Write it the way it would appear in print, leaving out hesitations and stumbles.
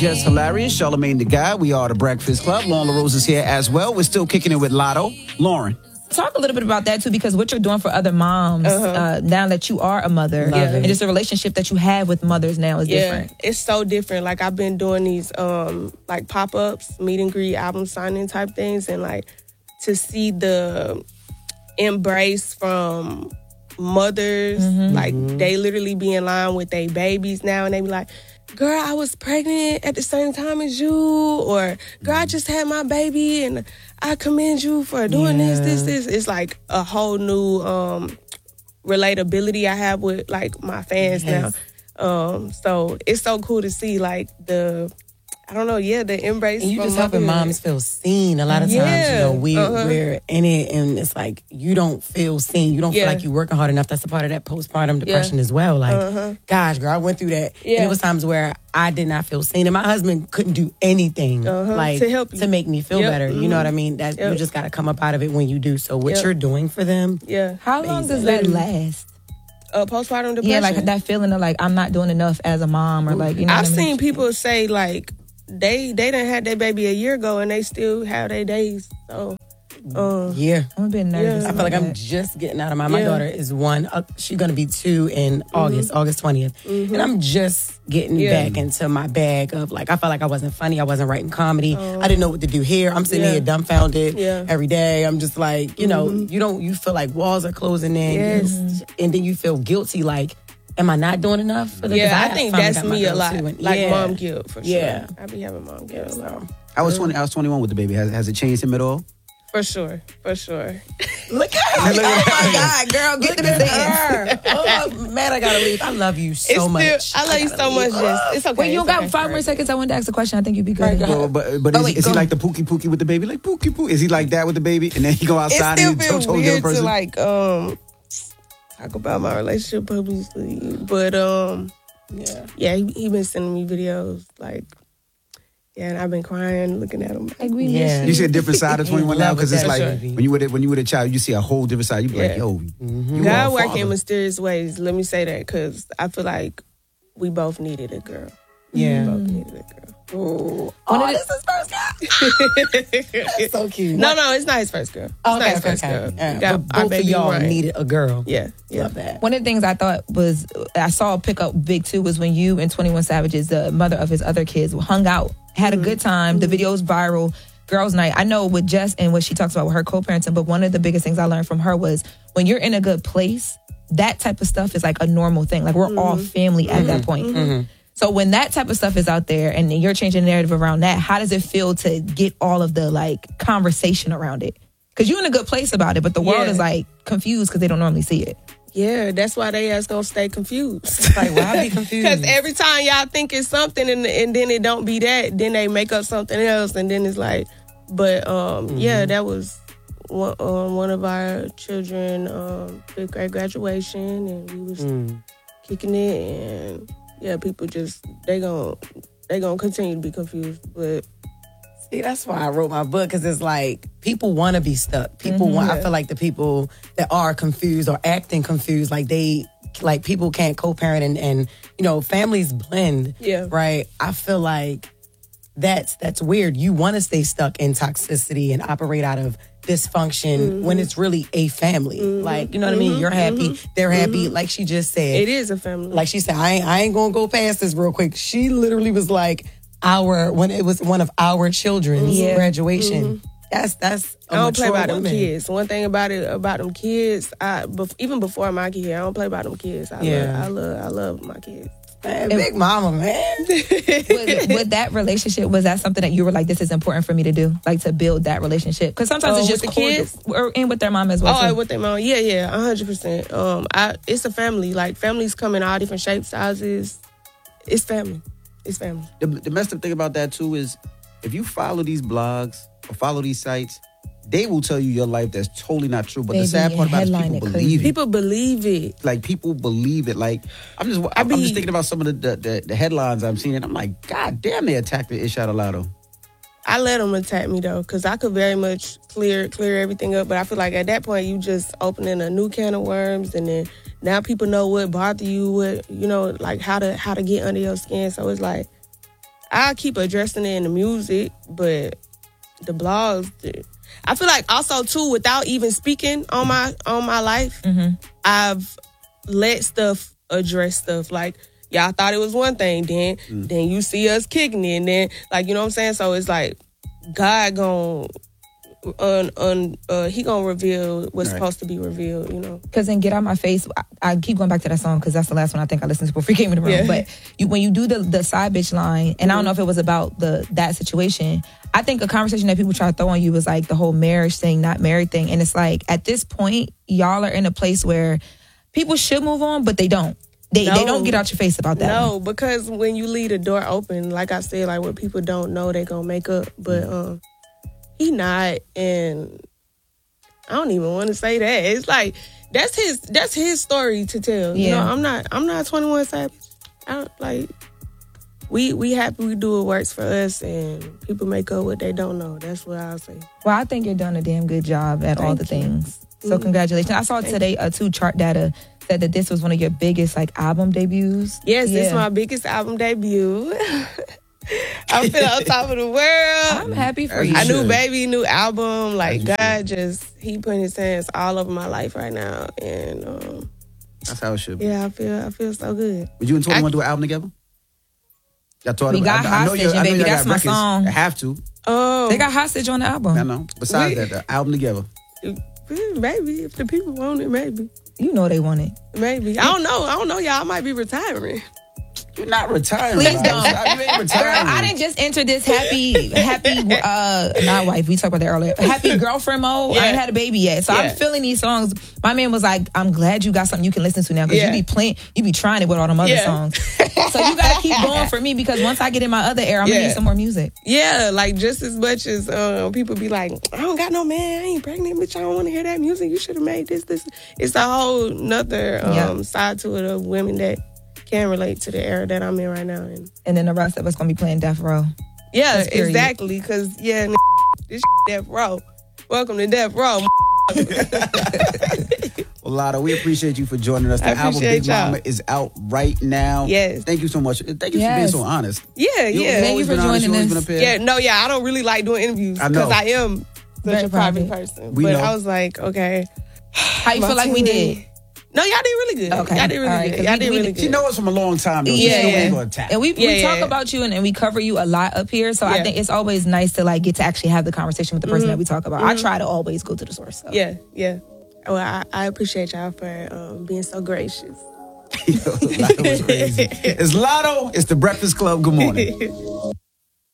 just hilarious. Charlamagne the Guy. We are the Breakfast Club. Lauren LaRose is here as well. We're still kicking it with Lotto. Lauren. Talk a little bit about that too, because what you're doing for other moms now that you are a mother, and just the relationship that you have with mothers now is different. It's so different. Like I've been doing these like pop-ups, meet and greet, album signing type things, and like to see the embrace from mothers, like they literally be in line with their babies now, and they be like, girl, I was pregnant at the same time as you, or girl, I just had my baby and I commend you for doing this. It's like a whole new relatability I have with like my fans now. So it's so cool to see like the embrace. And you just helping moms feel seen. A lot of times, we're in it and it's like you don't feel seen. You don't feel like you're working hard enough. That's a part of that postpartum depression as well. Like, gosh, girl, I went through that. And it was times where I did not feel seen. And my husband couldn't do anything like to help you. To make me feel better. You know what I mean? That you just got to come up out of it when you do. So what you're doing for them. How long does that last? Postpartum depression. Yeah, like that feeling of like I'm not doing enough as a mom, or like, you know. I've seen people say like they done had their baby a year ago and they still have their days. So I'm a bit nervous. I feel like I'm just getting out of my daughter is 1. She's gonna be 2 in August 20th, and I'm just getting back into my bag of like I felt like I wasn't funny, I wasn't writing comedy, I didn't know what to do here. I'm sitting here dumbfounded every day. I'm just like you feel like walls are closing in, and then you feel guilty like. Am I not doing enough for them? I think that's me a lot. Like mom guilt for sure. I be having mom guilt. So. I was 21 with the baby. Has it changed him at all? For sure. Look at her. Oh my God, girl, get to the dance. Oh man, I gotta leave. I love you so much. I love you so much, Jess. It's okay. Wait, you got 5 more seconds. I wanted to ask a question. I think you'd be good. But is he like the pookie with the baby? Like pookie? Is he like that with the baby? And then he go outside and it's still totally weird different person? to like talk about my relationship publicly, but he been sending me videos like, and I've been crying looking at him. Like we You see a different side of 21 now, because it's like when you were a child, you see a whole different side. You be like, yo, God working in mysterious ways. Let me say that because I feel like we both needed a girl. Yeah, we both needed a girl. This is first girl. That's so cute. No, it's not his first girl. It's not his first girl. But both of y'all needed a girl. Yeah. Love that. One of the things I thought was, I saw pick up big too, was when you and 21 Savage's, the mother of his other kids, hung out, had a good time. The video's viral. Girls' night. I know with Jess and what she talks about with her co-parenting, but one of the biggest things I learned from her was when you're in a good place, that type of stuff is like a normal thing. Like we're all family at that point. So when that type of stuff is out there and you're changing the narrative around that, how does it feel to get all of the like conversation around it? Because you're in a good place about it, but the world is like confused because they don't normally see it. Yeah, that's why they ass gonna stay confused. Like, why be confused? Because every time y'all think it's something and then it don't be that, then they make up something else, and then it's like, but that was one of our children, fifth grade graduation, and we was kicking it, and people just they gonna continue to be confused, but. See, that's why I wrote my book, because it's like people want to be stuck. People want. I feel like the people that are confused or acting confused, like people can't co-parent and families blend. Yeah, right. I feel like that's weird. You want to stay stuck in toxicity and operate out of dysfunction when it's really a family. Like, you know what I mean? You're happy, they're happy. Like she just said, it is a family. Like she said, I ain't gonna go past this real quick. She literally was like. When it was one of our children's graduation. That's I don't play about them kids. One thing about them kids, even before my kid, I don't play about them kids. I love my kids. Man, big mama, man. With that relationship, was that something that you were like, this is important for me to do, like to build that relationship? Because sometimes it's just with the kids and with their mom as well. Oh, with their mom, 100%. It's a family. Like families come in all different shapes, sizes. It's family. It's family. The messed up thing about that too is if you follow these blogs or follow these sites, they will tell you your life that's totally not true. But the sad part about it is people believe it. People believe it. Like people believe it. Like I'm just thinking about some of the headlines I'm seeing, and I'm like, God damn, they attacked the ish out of Lotto. I let them attack me though, because I could very much clear everything up. But I feel like at that point you just opening a new can of worms, and then now people know what bothers you, what like how to get under your skin. So it's like I keep addressing it in the music, but the blogs, I feel like also too, without even speaking on my life, I've let stuff address stuff. Like, y'all thought it was one thing, then you see us kicking it, and then, like, you know what I'm saying? So it's like God he gonna reveal what's supposed to be revealed, you know. Because in Get Out My Face, I keep going back to that song because that's the last one I think I listened to before he came in the room. Yeah. But when you do the side bitch line, and I don't know if it was about that situation, I think a conversation that people try to throw on you was like the whole marriage thing, not married thing. And it's like, at this point, y'all are in a place where people should move on, but they don't. They don't get out your face about that. No, because when you leave the door open, like I said, like what people don't know, they gonna make up. But he not, and I don't even want to say that. It's like that's his story to tell. Yeah. You know, I'm not 21 Savage. I don't, like, we happy we do what works for us, and people make up what they don't know. That's what I'll say. Well, I think you're doing a damn good job at all the things. So congratulations. I saw today too, chart data said that this was one of your biggest like album debuts. Yes, this is my biggest album debut. I feel on top of the world. I'm happy for you. I knew baby, new album. Like, God he putting his hands all over my life right now, and that's how it should be. Yeah, I feel so good. Would you and 21 do an album together? We got Hostage, and baby, that's my song. I have to. They got Hostage on the album. I know. Besides that, the album together. Maybe if the people want it, maybe. You know they want it. Maybe. I don't know, y'all. I might be retiring. You're not retiring. Please don't. You ain't retiring. Girl, I didn't just enter this happy, not wife, we talked about that earlier. Happy girlfriend mode. Yeah. I ain't had a baby yet. So I'm feeling these songs. My man was like, I'm glad you got something you can listen to now, because you be trying it with all them other songs. So you gotta keep going for me, because once I get in my other era, I'm gonna need some more music. Yeah, like just as much as people be like, I don't got no man, I ain't pregnant, bitch, I don't want to hear that music. You should have made this. It's a whole nother side to it of women that can relate to the era that I'm in right now. And then the rest of us gonna be playing Death Row. Yeah, exactly. Because, this Death Row. Welcome to Death Row. Well, Latto, we appreciate you for joining us. The album Big Mama is out right now. Yes. Thank you so much. Thank you for being so honest. Yeah. Thank you for joining us. I don't really like doing interviews because I am such a private person. But I was like, okay. How you feel like we did? No, y'all did really good. Okay. Y'all did really good. Y'all did really good. She knows us from a long time, though. And we talk about you and we cover you a lot up here. So I think it's always nice to like get to actually have the conversation with the person that we talk about. I try to always go to the source. So. Yeah. Well, I appreciate y'all for being so gracious. Latto was crazy. It's Latto. It's the Breakfast Club. Good morning.